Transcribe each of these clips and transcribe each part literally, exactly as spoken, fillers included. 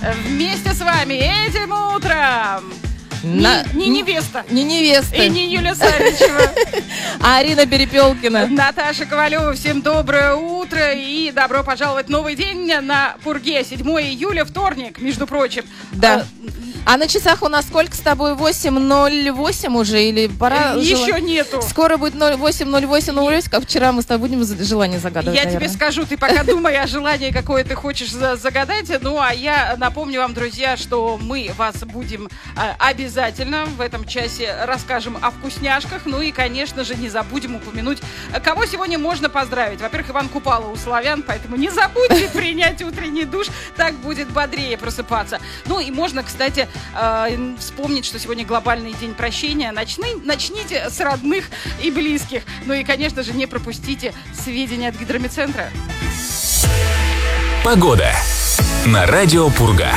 Вместе с вами этим утром На... Не, не невеста. Не невеста. И не Юля Савичева. А Арина Перепелкина. Наташа Ковалева. Всем доброе утро и добро пожаловать в новый день на Пурге. седьмое июля, вторник, между прочим. Да. А на часах у нас сколько с тобой? восемь ноль восемь уже? Или пора? Еще жел... нету. Скоро будет восемь ноль восемь ноль восемь, как вчера мы с тобой будем желание загадывать, Я наверное. тебе скажу, ты пока думай о желании, какое ты хочешь загадать. Ну, а я напомню вам, друзья, что мы вас будем а, обязательно в этом часе расскажем о вкусняшках. Ну и, конечно же, не забудем упомянуть, кого сегодня можно поздравить. Во-первых, Иван Купала у славян, поэтому не забудьте принять утренний душ. Так будет бодрее просыпаться. Ну и можно, кстати, э, вспомнить, что сегодня глобальный день прощения. Начни, начните с родных и близких. Ну и, конечно же, не пропустите сведения от гидромедцентра. Погода на радио Пурга.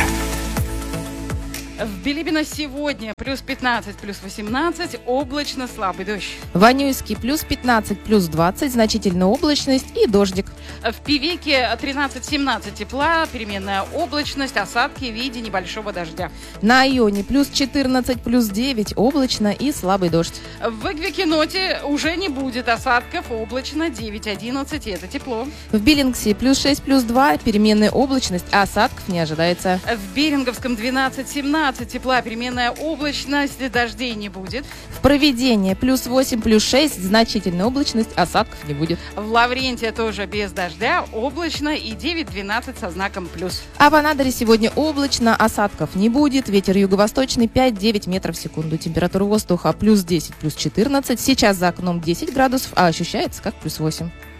В Билибино сегодня плюс пятнадцать, плюс восемнадцать, облачно, слабый дождь. В Анюйске плюс пятнадцать, плюс двадцать, значительная облачность и дождик. В Певеке тринадцать-семнадцать тепла, переменная облачность, осадки в виде небольшого дождя. На Айоне плюс четырнадцать, плюс девять, облачно и слабый дождь. В Эквикеноте уже не будет осадков, облачно, девять-одиннадцать, это тепло. В Биллингсе плюс шесть, плюс два, переменная облачность, а осадков не ожидается. В Беринговском двенадцать-семнадцать тепла, переменная облачность, дождей не будет. В Провидении плюс восемь, плюс шесть, значительная облачность, осадков не будет. В Лаврентии тоже без дождя, облачно и девять-двенадцать со знаком плюс. А в Анадыре сегодня облачно, осадков не будет, ветер юго-восточный пять-девять метров в секунду, температура воздуха плюс десять, плюс четырнадцать, сейчас за окном десять градусов, а ощущается как плюс восемь.